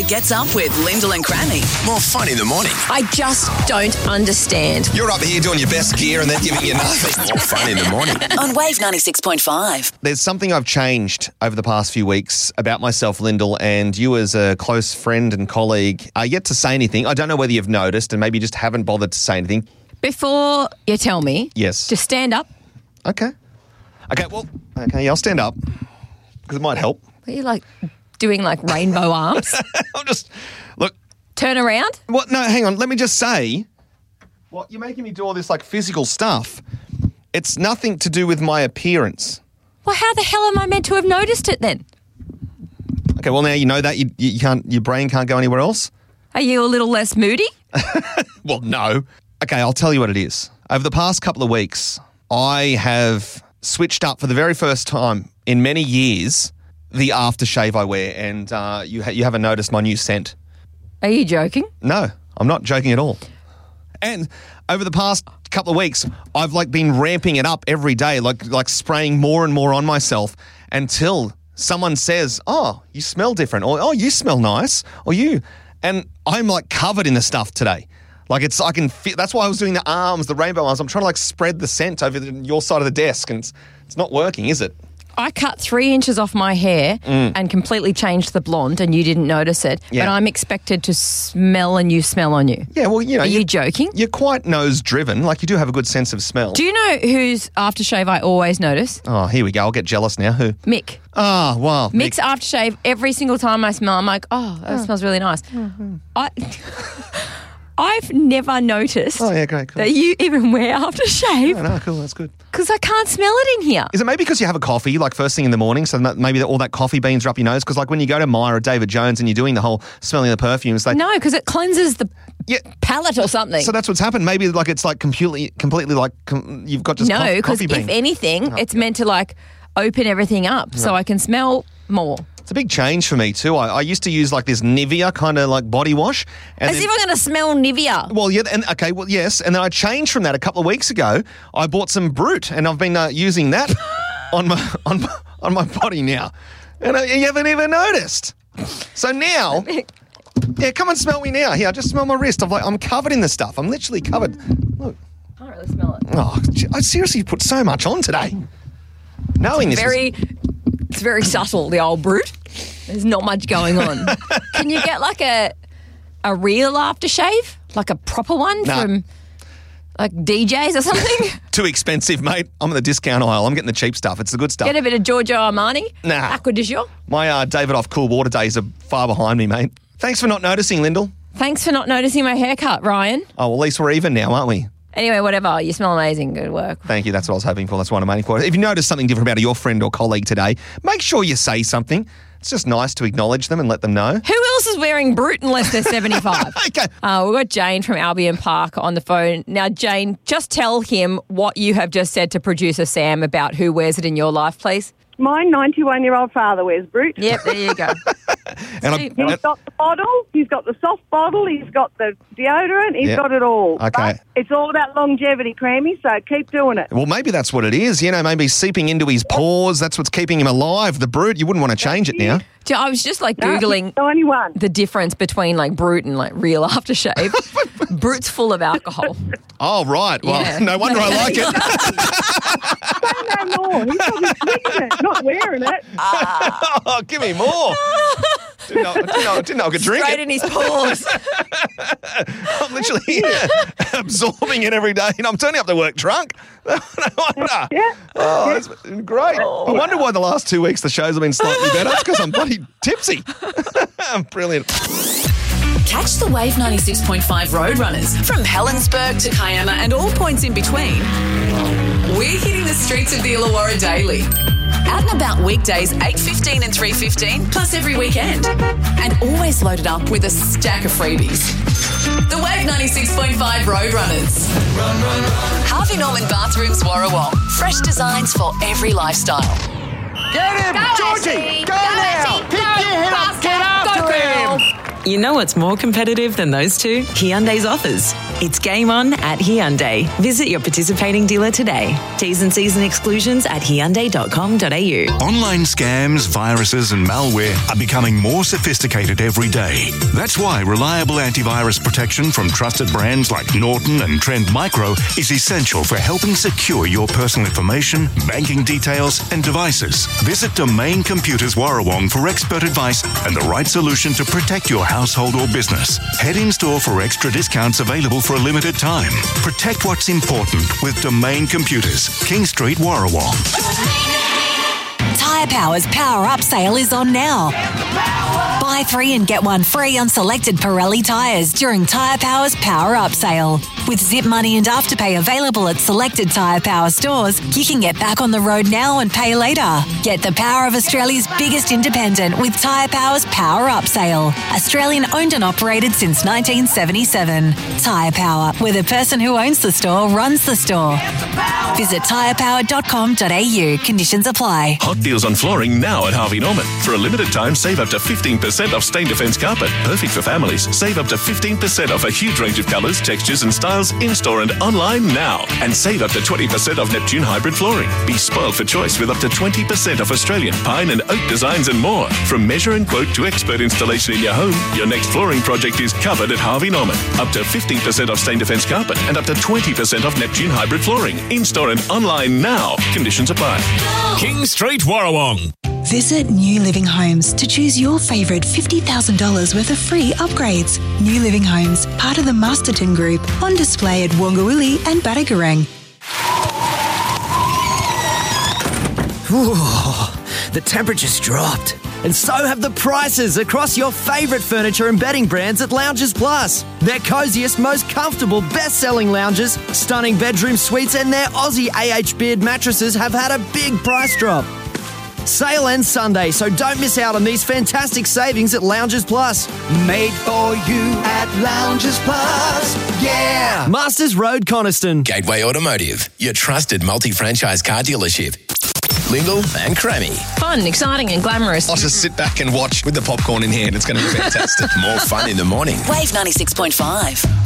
gets up with Lyndall and Cranny. More fun in the morning. I just don't understand. You're up here doing your best gear and they're giving you nothing. More fun in the morning. On Wave 96.5. There's something I've changed over the past few weeks about myself, Lyndall, and you as a close friend and colleague are yet to say anything. I don't know whether you've noticed and maybe you just haven't bothered to say anything. Before you tell me, Yes. just stand up. Okay, I'll stand up because it might help. Are you doing rainbow arms? I'll just, look. Turn around. What? No, hang on. Let me just say, you're making me do all this physical stuff. It's nothing to do with my appearance. Well, how the hell am I meant to have noticed it then? Okay, well now you know that you can't. Your brain can't go anywhere else. Are you a little less moody? Well, no. Okay, I'll tell you what it is. Over the past couple of weeks, I have switched up for the very first time in many years the aftershave I wear, and you haven't noticed my new scent. Are you joking? No, I'm not joking at all. And over the past couple of weeks, I've been ramping it up every day, like spraying more and more on myself until someone says, "Oh, you smell different," or "Oh, you smell nice," or "You," and I'm covered in the stuff today. I can feel. That's why I was doing the arms, the rainbow arms. I'm trying to spread the scent over your side of the desk, and it's not working, is it? I cut 3 inches off my hair and completely changed the blonde, and you didn't notice it. Yeah. But I'm expected to smell a new smell on you. Yeah, well, Are you joking? You're quite nose-driven. You do have a good sense of smell. Do you know whose aftershave I always notice? Oh, here we go. I'll get jealous now. Who? Mick. Oh, wow. Mick's aftershave, every single time I smell, I'm like, oh, that smells really nice. I've never noticed great, cool. that you even wear aftershave. Oh, no, cool, that's good. Because I can't smell it in here. Is it maybe because you have a coffee, first thing in the morning, so maybe all that coffee beans are up your nose? Because when you go to Myer or David Jones and you're doing the whole smelling of the perfumes, No, because it cleanses the palate or something. So that's what's happened. Maybe it's completely you've got just No, because coffee bean. if anything, it's meant to open everything up so I can smell more. It's a big change for me too. I used to use this Nivea kind of body wash. As if I'm going to smell Nivea. Well, yeah, yes. And then I changed from that a couple of weeks ago. I bought some Brut and I've been using that on my body now. And you haven't even noticed. So now, come and smell me now. Here, just smell my wrist. I'm covered in the stuff. I'm literally covered. Look. I can't really smell it. Oh, I seriously put so much on today. Knowing It's very subtle, the old Brute. There's not much going on. Can you get a real aftershave? A proper one from DJs or something? Too expensive, mate. I'm in the discount aisle. I'm getting the cheap stuff. It's the good stuff. Get a bit of Giorgio Armani? Nah. Acqua di Gio? My Davidoff Cool Water days are far behind me, mate. Thanks for not noticing, Lyndall. Thanks for not noticing my haircut, Ryan. Oh, well, at least we're even now, aren't we? Anyway, whatever. You smell amazing. Good work. Thank you. That's what I was hoping for. That's what I'm aiming for. If you notice something different about your friend or colleague today, make sure you say something. It's just nice to acknowledge them and let them know. Who else is wearing Brute unless they're 75? Okay. We've got Jane from Albion Park on the phone. Now, Jane, just tell him what you have just said to producer Sam about who wears it in your life, please. My 91-year-old father wears Brute. Yep, there you go. He's got the bottle, he's got the soft bottle, he's got the deodorant, he's got it all. Okay. But it's all about longevity, Crammy, so keep doing it. Well, maybe that's what it is. Maybe seeping into his pores. That's what's keeping him alive. The Brute, you wouldn't want to change it now. I was just Googling 91. the difference between Brute and real aftershave. Brute's full of alcohol. Oh, right. Well, Yeah. no wonder I like it. Say no more. He's probably drinking it, not wearing it. Oh, give me more. Didn't know I could drink Straight it. in his pores. I'm literally absorbing it every day, and I'm turning up to work drunk. No wonder. Yeah. Oh, that's great. I wonder why the last 2 weeks the shows have been slightly better. It's because I'm bloody tipsy. Brilliant. Catch the Wave 96.5 Roadrunners from Helensburgh to Kiama and all points in between. We're hitting the streets of the Illawarra daily. Out and about weekdays 8:15 and 3:15, plus every weekend. And always loaded up with a stack of freebies. The Wave 96.5 Roadrunners. Harvey Norman Bathrooms Warrawong. Fresh designs for every lifestyle. Get him! Georgie! Go now! Pick your head up! Get after him! You know what's more competitive than those two? Hyundai's offers. It's game on at Hyundai. Visit your participating dealer today. T's and C's and exclusions at Hyundai.com.au. Online scams, viruses and malware are becoming more sophisticated every day. That's why reliable antivirus protection from trusted brands like Norton and Trend Micro is essential for helping secure your personal information, banking details and devices. Visit Domain Computers Warrawong for expert advice and the right solution to protect your household or business. Head in store for extra discounts available for a limited time. Protect what's important with Domain Computers, King Street, Warrawong. Tyre Power's Power Up sale is on now. Buy 3 and get 1 free on selected Pirelli tyres during Tyre Power's Power Up sale. With Zip Money and Afterpay available at selected Tyre Power stores, you can get back on the road now and pay later. Get the power of Australia's biggest independent with Tyre Power's Power Up sale. Australian owned and operated since 1977. Tyre Power, where the person who owns the store runs the store. Visit tyrepower.com.au. Conditions apply. Hot deals on flooring now at Harvey Norman. For a limited time, save up to 15% off Stain Defence carpet. Perfect for families. Save up to 15% off a huge range of colours, textures and styles in-store and online now. And save up to 20% off Neptune hybrid flooring. Be spoiled for choice with up to 20% off Australian pine and oak designs and more. From measure and quote to expert installation in your home, your next flooring project is covered at Harvey Norman. Up to 15% off Stain Defence carpet and up to 20% off Neptune hybrid flooring. In-store and online now. Conditions apply. King Street, Warrawong. Visit New Living Homes to choose your favourite $50,000 worth of free upgrades. New Living Homes, part of the Masterton Group, on display at Wongawilli and Badagarang. The temperature's dropped. And so have the prices across your favourite furniture and bedding brands at Lounges Plus. Their coziest, most comfortable, best-selling lounges, stunning bedroom suites and their Aussie AH Beard mattresses have had a big price drop. Sale ends Sunday, so don't miss out on these fantastic savings at Lounges Plus. Made for you at Lounges Plus. Yeah! Masters Road, Coniston. Gateway Automotive, your trusted multi-franchise car dealership. Lingle and Crammy. Fun, exciting and glamorous. I'll just sit back and watch with the popcorn in hand. It's going to be fantastic. More fun in the morning. Wave 96.5.